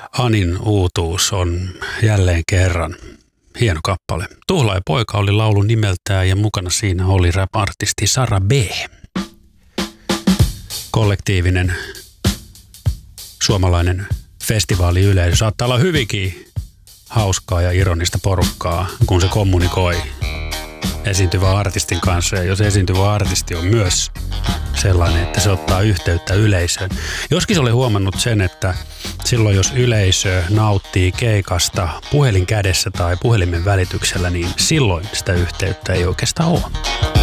Anin uutuus on jälleen kerran hieno kappale. Tuhlaaja poika oli laulun nimeltään ja mukana siinä oli rap-artisti Sara B. Kollektiivinen suomalainen festivaaliyleisö saattaa olla hyvinkin hauskaa ja ironista porukkaa, kun se kommunikoi esiintyvän artistin kanssa. Ja jos esiintyvä artisti on myös sellainen, että se ottaa yhteyttä yleisöön. Joskin olen huomannut sen, että silloin jos yleisö nauttii keikasta puhelin kädessä tai puhelimen välityksellä, niin silloin sitä yhteyttä ei oikeastaan ole.